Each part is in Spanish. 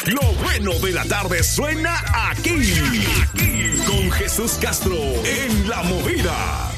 Lo bueno de la tarde suena aquí. Con Jesús Castro en La Movida.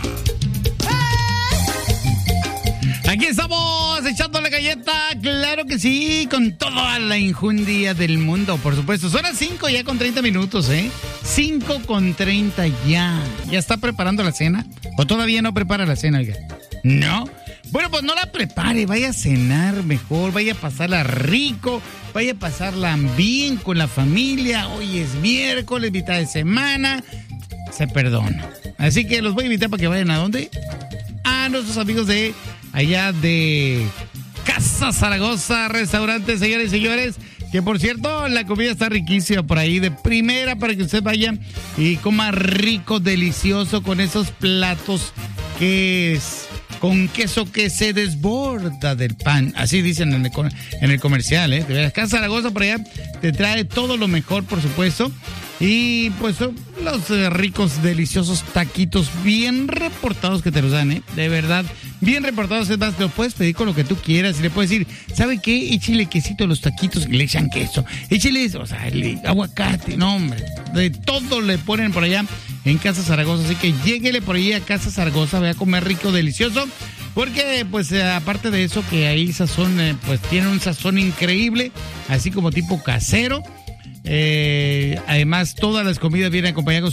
Aquí estamos echándole galleta, claro que sí, con toda la injundia del mundo, por supuesto. Son las 5 ya con 30 minutos, 5:30 ya. ¿Ya está preparando la cena? ¿O todavía no prepara la cena, oiga? ¿No? Bueno, pues no la prepare, vaya a cenar mejor, vaya a pasarla rico, vaya a pasarla bien con la familia. Hoy es miércoles, mitad de semana, se perdona. Así que los voy a invitar para que vayan ¿a dónde? A nuestros amigos de allá de Casa Zaragoza, restaurante, señores y señores, que por cierto, la comida está riquísima por ahí, de primera, para que usted vaya y coma rico, delicioso, con esos platos que es con queso que se desborda del pan, así dicen en el comercial, De veras, Casa Zaragoza por allá te trae todo lo mejor, por supuesto. Y pues son los ricos, deliciosos taquitos bien reportados que te los dan, de verdad, bien reportados. Es más, te lo puedes pedir con lo que tú quieras y le puedes decir, ¿sabe qué? Échale quesito a los taquitos y le echan queso. Échale, aguacate, no hombre, de todo le ponen por allá en Casa Zaragoza. Así que lléguele por ahí a Casa Zaragoza, vaya a comer rico, delicioso. Porque, pues, aparte de eso, que ahí sazón, pues, tiene un sazón increíble, así como tipo casero. Además, todas las comidas vienen acompañadas